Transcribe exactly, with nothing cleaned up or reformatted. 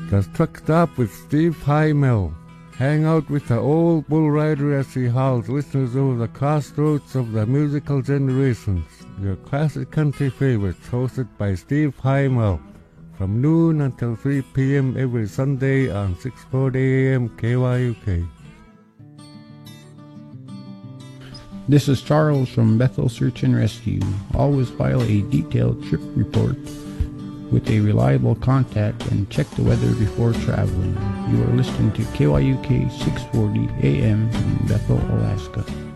The Truck Stop with Steve Hymel. Hang out with the old bull rider as he hauls listeners over the crossroads of the musical generations. Your classic country favorites, hosted by Steve Hymel, from noon until three p.m. every Sunday on six forty A M K Y U K. This is Charles from Bethel Search and Rescue. Always file a detailed trip report with a reliable contact and check the weather before traveling. You are listening to K Y U K six forty A M in Bethel, Alaska.